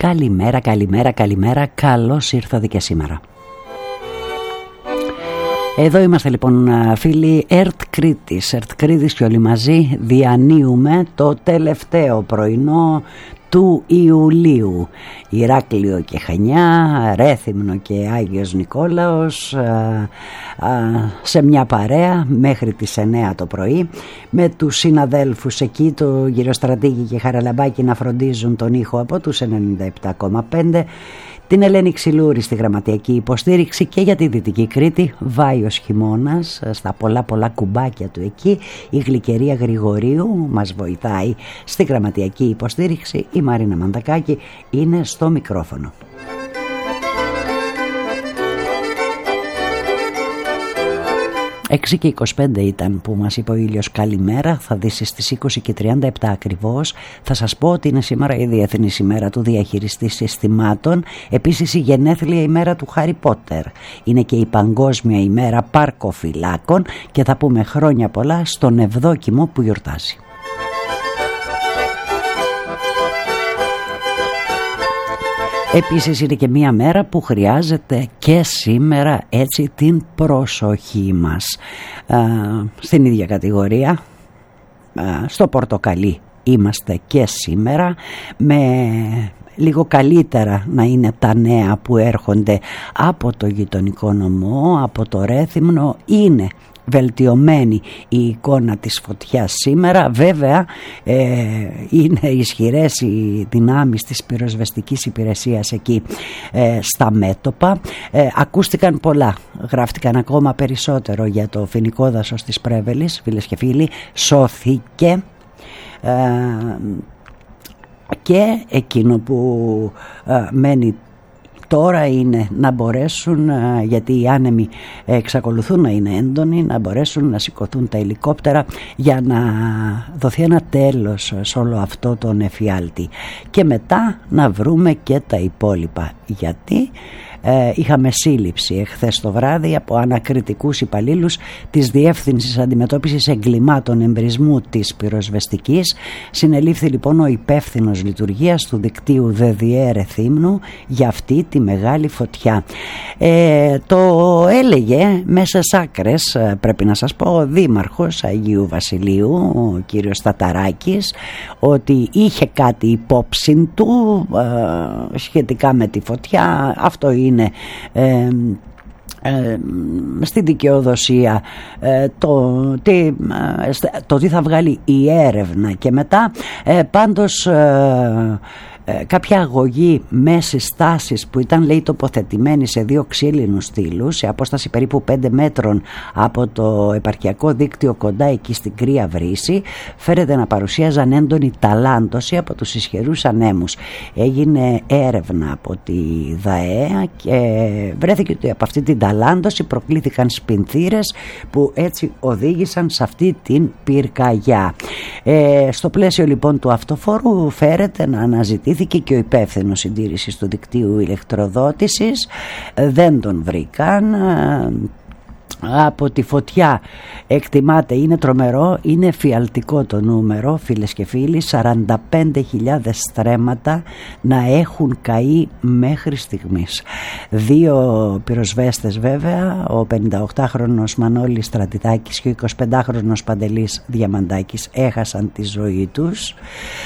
Καλημέρα, καλημέρα, καλημέρα. Καλώς ήρθατε και σήμερα. Εδώ είμαστε λοιπόν φίλοι ΕΡΤ Κρήτης και όλοι μαζί διανύουμε το τελευταίο πρωινό του Ιουλίου. Ηράκλειο και Χανιά, Ρέθυμνο και Άγιος Νικόλαος, σε μια παρέα μέχρι τις 9 το πρωί, με τους συναδέλφους εκεί, το Γυροστρατήγη και Χαραλαμπάκη, να φροντίζουν τον ήχο από τους 97,5, την Ελένη Ξυλούρη στη γραμματιακή υποστήριξη, και για τη Δυτική Κρήτη Βάιος χειμώνας στα πολλά κουμπάκια του εκεί. Η Γλυκερία Γρηγορίου μας βοηθάει στη γραμματιακή υποστήριξη. Η Μαρίνα Μαντακάκη είναι στο μικρόφωνο. 6 και 25 ήταν που μας είπε ο ήλιος καλημέρα. Θα δύσει στις 20 και 37 ακριβώς. Θα σας πω ότι είναι σήμερα η Διεθνής ημέρα του διαχειριστή συστημάτων. Επίσης η γενέθλια ημέρα του Χάρι Πότερ. Είναι και η παγκόσμια ημέρα παρκοφυλάκων. Και θα πούμε χρόνια πολλά στον Ευδόκιμο που γιορτάζει. Επίσης είναι και μία μέρα που χρειάζεται και σήμερα έτσι την προσοχή μας. Στην ίδια κατηγορία, στο πορτοκαλί είμαστε και σήμερα, με λίγο καλύτερα να είναι τα νέα που έρχονται από το γειτονικό νομό, από το Ρέθυμνο. Είναι βελτιωμένη η εικόνα της φωτιάς σήμερα. Βέβαια είναι ισχυρές οι δυνάμεις της πυροσβεστικής υπηρεσίας εκεί στα μέτωπα. Ακούστηκαν πολλά, γράφτηκαν ακόμα περισσότερο για το φοινικό δάσος της Πρέβελης. Φίλες και φίλοι, σώθηκε. Και εκείνο που μένει τώρα είναι να μπορέσουν, γιατί οι άνεμοι εξακολουθούν να είναι έντονοι, να μπορέσουν να σηκωθούν τα ελικόπτερα για να δοθεί ένα τέλος σε όλο αυτό τον εφιάλτη. Και μετά να βρούμε και τα υπόλοιπα. Γιατί είχαμε σύλληψη εχθές το βράδυ από ανακριτικούς υπαλλήλους της Διεύθυνσης Αντιμετώπισης Εγκλημάτων Εμπρισμού της Πυροσβεστικής. Συνελήφθη λοιπόν ο υπεύθυνος λειτουργίας του δικτύου ΔΔΕ Ρεθύμνου για αυτή τη μεγάλη φωτιά. Το έλεγε μέσα σ' άκρες, πρέπει να σας πω, ο δήμαρχος Αγίου Βασιλείου, ο κύριος Σταταράκης, ότι είχε κάτι υπόψη του σχετικά με τη φωτιά. Αυτό είναι στη δικαιοδοσία το τι θα βγάλει η έρευνα. Και μετά πάντως κάποια αγωγή μέσης τάσης που ήταν, λέει, τοποθετημένη σε 2 ξύλινους στήλους σε απόσταση περίπου 5 μέτρων από το επαρχιακό δίκτυο κοντά εκεί στην Κρύα Βρύση, φέρεται να παρουσίαζαν έντονη ταλάντωση από τους ισχυρούς ανέμους. Έγινε έρευνα από τη ΔΑΕΑ και βρέθηκε ότι από αυτή την ταλάντωση προκλήθηκαν σπινθήρες που έτσι οδήγησαν σε αυτή την πυρκαγιά. Στο πλαίσιο λοιπόν του αυτοφόρου φέρεται να αναζητηθεί και ο υπεύθυνος συντήρησης του δικτύου ηλεκτροδότησης. Δεν τον βρήκαν. Από τη φωτιά εκτιμάται, είναι τρομερό, είναι φιαλτικό το νούμερο, φίλες και φίλοι, 45.000 στρέμματα να έχουν καεί μέχρι στιγμής. 2 πυροσβέστες βέβαια, ο 58χρονος Μανώλης Στρατητάκης και ο 25χρονος Παντελής Διαμαντάκης, έχασαν τη ζωή τους.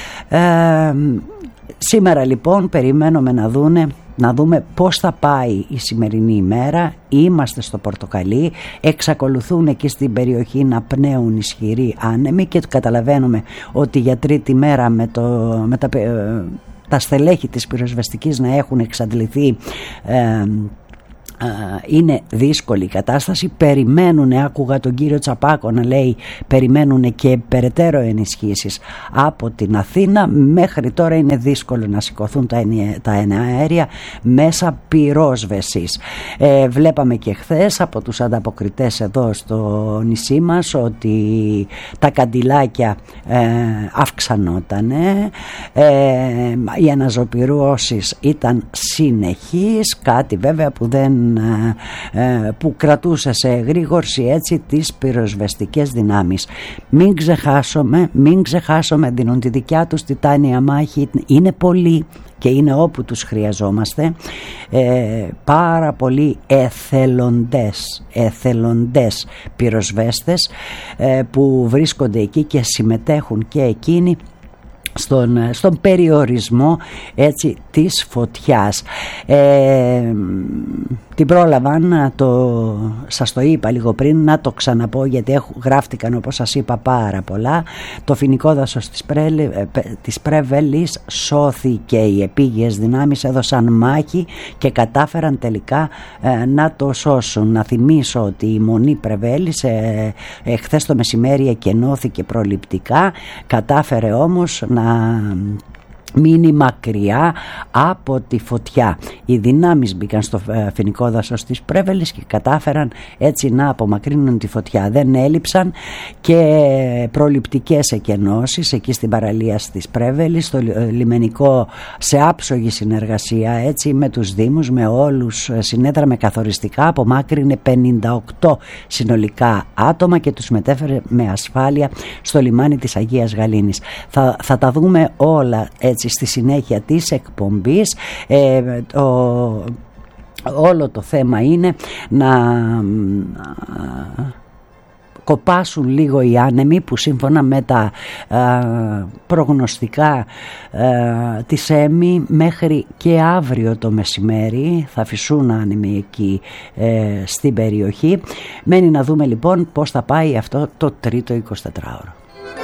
Σήμερα λοιπόν περιμένουμε να δούμε πώς θα πάει η σημερινή ημέρα. Είμαστε στο πορτοκαλί, εξακολουθούν εκεί στην περιοχή να πνέουν ισχυροί άνεμοι και καταλαβαίνουμε ότι για τρίτη μέρα με τα στελέχη της πυροσβεστικής να έχουν εξαντληθεί, είναι δύσκολη η κατάσταση. Περιμένουν, άκουγα τον κύριο Τσαπάκο να λέει, περιμένουν και περαιτέρω ενισχύσεις από την Αθήνα. Μέχρι τώρα είναι δύσκολο να σηκωθούν τα εναέρια μέσα πυρόσβεσης. Βλέπαμε και χθες από τους ανταποκριτές εδώ στο νησί μας ότι τα καντιλάκια αυξανότανε, οι αναζωπυρώσεις ήταν συνεχείς, κάτι βέβαια που κρατούσε σε εγρήγορση έτσι τις πυροσβεστικές δυνάμεις. Μην ξεχάσουμε, δίνουν τη δικιά τους τιτάνια μάχη, είναι πολλοί, και είναι όπου τους χρειαζόμαστε, πάρα πολλοί εθελοντές πυροσβέστες που βρίσκονται εκεί και συμμετέχουν και εκείνοι στον περιορισμό, έτσι, της φωτιάς. Την πρόλαβαν, σας το είπα λίγο πριν, να το ξαναπώ γιατί γράφτηκαν, όπως σας είπα, πάρα πολλά. Το φοινικό δάσος της Πρέβελης σώθηκε, οι επίγειες δυνάμεις έδωσαν μάχη και κατάφεραν τελικά να το σώσουν. Να θυμίσω ότι η Μονή Πρεβέλης χθες το μεσημέρι εκενώθηκε προληπτικά, κατάφερε όμως να μείνει μακριά από τη φωτιά. Οι δυνάμεις μπήκαν στο φοινικό δάσος της Πρέβελης και κατάφεραν έτσι να απομακρύνουν τη φωτιά. Δεν έλειψαν και προληπτικές εκενώσεις εκεί στην παραλία της Πρέβελης, στο λιμενικό, σε άψογη συνεργασία, έτσι, με τους δήμους, με όλους, συνέδραμε καθοριστικά, απομάκρυνε 58 συνολικά άτομα και τους μετέφερε με ασφάλεια στο λιμάνι της Αγίας Γαλήνης. Θα τα δούμε όλα έτσι στη συνέχεια της εκπομπής. Όλο το θέμα είναι να κοπάσουν λίγο οι άνεμοι που σύμφωνα με τα προγνωστικά της ΕΜΗ μέχρι και αύριο το μεσημέρι θα φυσούν άνεμοι εκεί στην περιοχή. Μένει να δούμε λοιπόν πώς θα πάει αυτό το τρίτο 24ωρο.